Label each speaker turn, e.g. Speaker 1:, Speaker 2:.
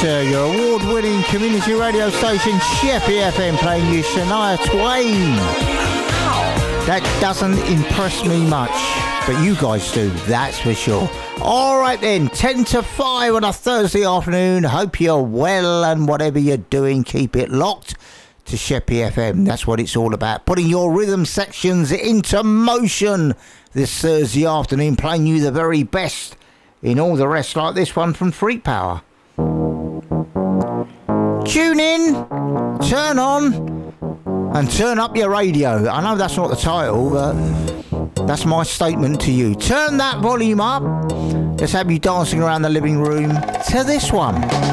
Speaker 1: your award-winning community radio station, Sheppy FM, playing you Shania Twain. That doesn't impress me much, but you guys do, that's for sure. All right then, 10 to 5 on a Thursday afternoon. Hope you're well, and whatever you're doing, keep it locked to Sheppy FM. That's what it's all about, putting your rhythm sections into motion this Thursday afternoon, playing you the very best in all the rest, like this one from Freak Power. Tune in, turn on, and turn up your radio. I know that's not the title, but that's my statement to you. Turn that volume up. Let's have you dancing around the living room to this one.